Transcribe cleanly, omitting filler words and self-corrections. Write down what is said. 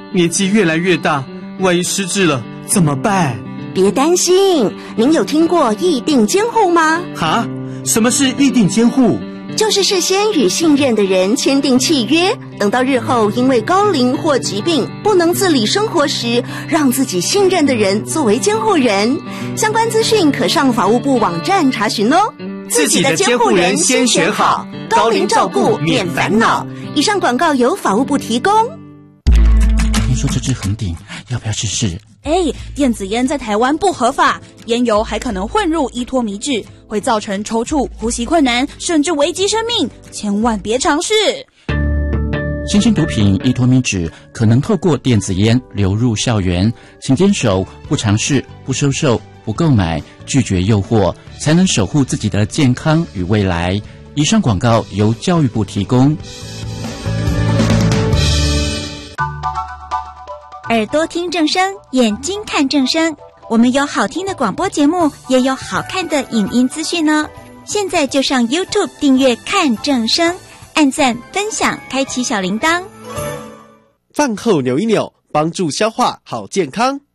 年纪越来越大，万一失智了怎么办？ 别担心，您有听过议定监护吗？ 哈？什么是议定监护？ 就是事先与信任的人签订契约，等到日后因为高龄或疾病不能自理生活时，让自己信任的人作为监护人。相关资讯可上法务部网站查询哦。 自己的监护人先选好，高龄照顾免烦恼。 以上广告由法务部提供。 听说这支横顶，要不要试试？ 电子烟在台湾不合法，烟油还可能混入依托醚质，会造成抽搐、呼吸困难，甚至危及生命，千万别尝试。 新型毒品依托醚质可能透过电子烟流入校园，请坚守不尝试、不收受、不购买、拒绝诱惑，才能守护自己的健康与未来。以上广告由教育部提供。 耳朵听正声，眼睛看正声。我们有好听的广播节目，也有好看的影音资讯哦。现在就上 YouTube 订阅看正声，按赞分享，开启小铃铛。 饭后扭一扭，帮助消化好健康。